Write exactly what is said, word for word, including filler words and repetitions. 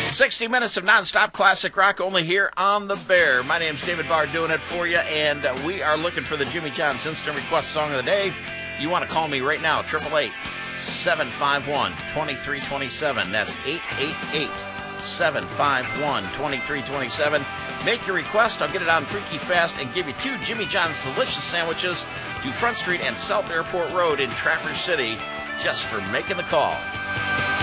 sixty minutes of nonstop classic rock only here on The Bear. My name's David Barr doing it for you, and uh, we are looking for the Jimmy John's Instant Request Song of the Day. You want to call me right now, eight eight eight, seven five one, two three two seven. That's eight eight eight, seven five one, two three two seven. Make your request. I'll get it on Freaky Fast and give you two Jimmy John's delicious sandwiches to Front Street and South Airport Road in Traverse City just for making the call.